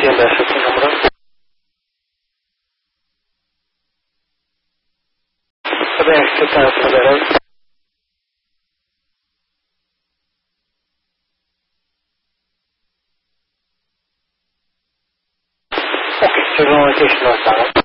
entienda ese número. Vabbè, che cazzo, vero? Ok, ci sono 10 lontano.